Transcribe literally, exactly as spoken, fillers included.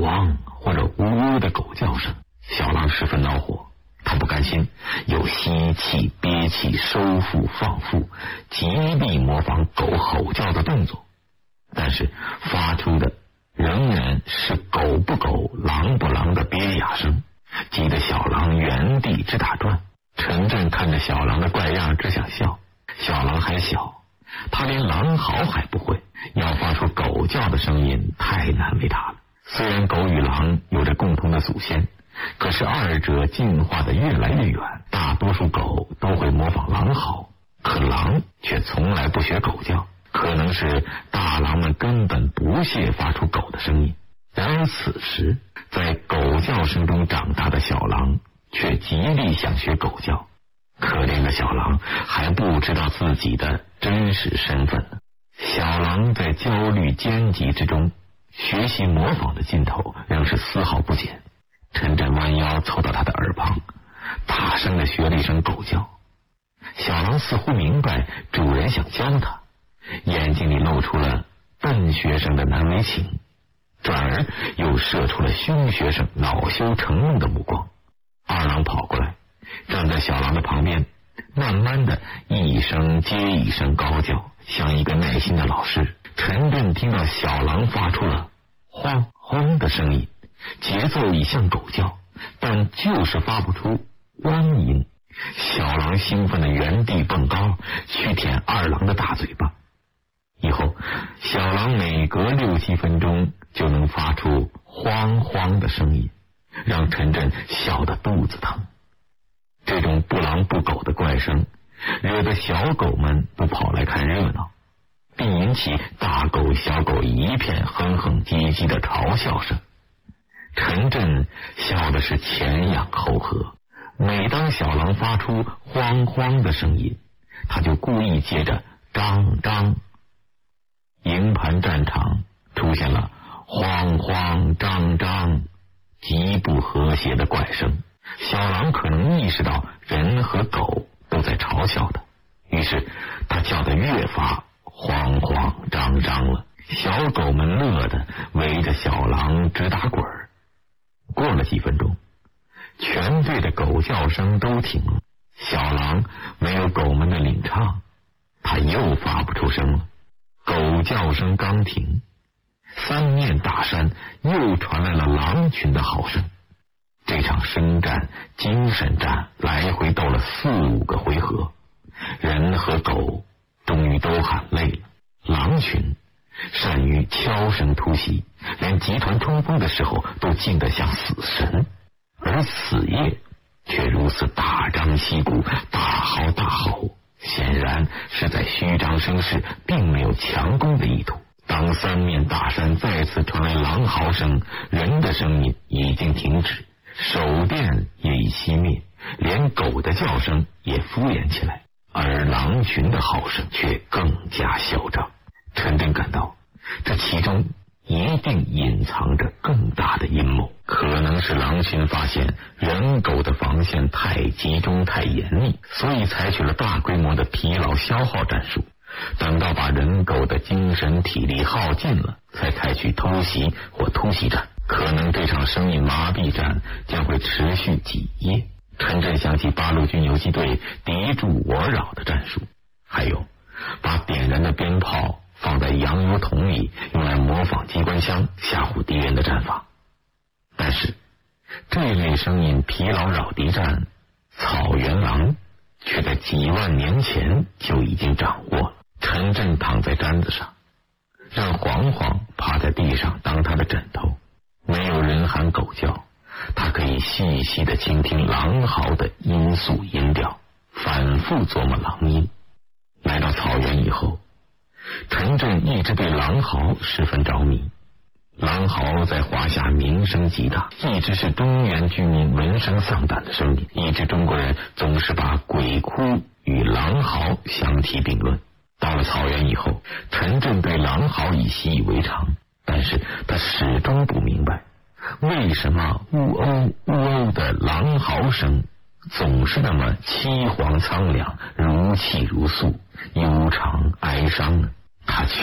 汪或者呜呜的狗叫声，小狼十分恼火。他不甘心，又吸气、憋气、收腹、放腹，极力模仿狗吼叫的动作，但是发出的仍然是狗不狗、狼不狼的憋哑声，急得小狼原地直打转。陈震看着小狼的怪样，只想笑。小狼还小，他连狼嚎还不会，要发出狗叫的声音太难为他了。虽然狗与狼有着共同的祖先，可是二者进化的越来越远，大多数狗都会模仿狼嚎，可狼却从来不学狗叫，可能是大狼们根本不屑发出狗的声音。然而此时，在狗叫声中长大的小狼却极力想学狗叫，可怜的小狼还不知道自己的真实身份呢。小狼在焦虑艰急之中，学习模仿的劲头仍是丝毫不减。陈震弯腰凑到他的耳旁，大声地学了一声狗叫。小狼似乎明白主人想教他，眼睛里露出了笨学生的难为情，转而又射出了凶学生恼羞成怒的目光。二郎跑过来，站在小狼的旁边，慢慢的一声接一声高叫，像一个耐心的老师。陈震听到小狼发出了晃晃的声音，节奏已像狗叫，但就是发不出汪音。小狼兴奋的原地蹦高，去舔二郎的大嘴巴。以后小狼每隔六七分钟就能发出晃晃的声音，让陈震笑得肚子疼。这种不狼不狗的怪声，惹得小狗们都跑来看热闹，并引起大狗小狗一片哼哼唧唧的嘲笑声。陈震笑的是前仰后合，每当小狼发出慌慌的声音，他就故意接着张张。营盘战场出现了慌慌张张极不和谐的怪声。小狼可能意识到人和狗都在嘲笑他，于是他叫得越发慌慌张张了。小狗们乐得围着小狼直打滚儿。过了几分钟，全队的狗叫声都停了，小狼没有狗们的领唱，他又发不出声了。狗叫声刚停，三面大山又传来了狼群的嚎声。这场生战、精神战来回斗了四五个回合，人和狗终于都喊累了。狼群善于悄声突袭，连集团冲锋的时候都静得像死神，而此夜却如此大张旗鼓，大嚎大吼，显然是在虚张声势，并没有强攻的意图。当三面大山再次传来狼嚎声，人的声音已经停止，手电也已熄灭，连狗的叫声也敷衍起来，而狼群的嚎声却更加嚣张。陈震感到这其中一定隐藏着更大的阴谋，可能是狼群发现人狗的防线太集中太严密，所以采取了大规模的疲劳消耗战术，等到把人狗的精神体力耗尽了，才采取偷袭或突袭战。可能这场生意麻痹战将会持续几夜。陈震想起八路军游击队敌驻我扰的战术，还有把点燃的鞭炮放在洋油桶里，用来模仿机关枪吓唬敌人的战法。但是这类声音疲劳扰敌战，草原狼却在几万年前就已经掌握了。陈震躺在毡子上，让黄黄趴在地上当他的枕头，没有人喊狗叫，他可以细细的倾听狼嚎的音素音调，反复琢磨狼音。来到草原以后，陈震一直对狼嚎十分着迷。狼嚎在华夏名声极大，一直是中原居民闻声丧胆的声音，一直中国人总是把鬼哭与狼嚎相提并论。到了草原以后，陈震对狼嚎已习以为常，但是他始终不明白，为什么呜哦呜哦的狼嚎声总是那么凄惶苍凉，如泣如诉，悠长哀伤呢？他